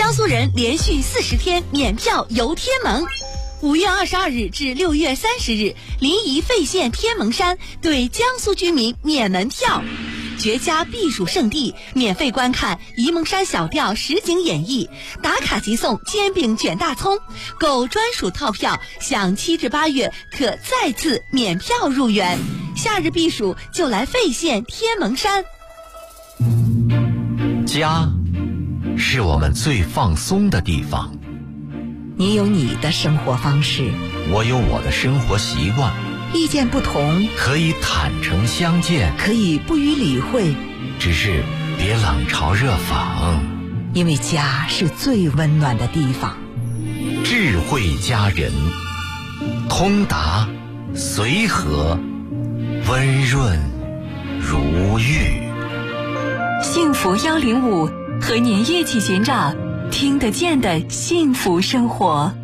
江苏人连续40天免票游天门。5月22日至6月30日，临沂费县天门山对江苏居民免门票。绝佳避暑胜地，免费观看沂蒙山小调实景演绎，打卡即送煎饼卷大葱，购专属套票享7至8月可再次免票入园。夏日避暑就来费县天门山。 家是我们最放松的地方。 你有你的生活方式， 我有我的生活习惯。 意见不同， 可以坦诚相见， 可以不予理会， 只是别冷嘲热讽。 因为家是最温暖的地方。 智慧佳人，通达随和，温润如玉。 幸福105和您一起寻找听得见的幸福生活。